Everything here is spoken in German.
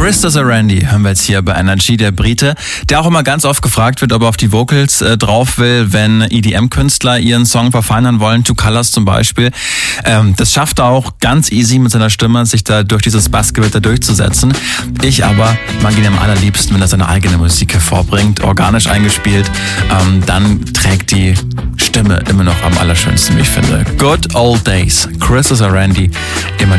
Chris Randy hören wir jetzt hier bei Energy, der Brite, der auch immer ganz oft gefragt wird, ob er auf die Vocals drauf will, wenn EDM-Künstler ihren Song verfeinern wollen, Two Colors zum Beispiel. Das schafft er auch ganz easy mit seiner Stimme, sich da durch dieses Bassgewitter durchzusetzen. Ich aber mag ihn am allerliebsten, wenn er seine eigene Musik hervorbringt, organisch eingespielt. Dann trägt die Stimme immer noch am allerschönsten, wie ich finde. Good Old Days, Chris Randy, immer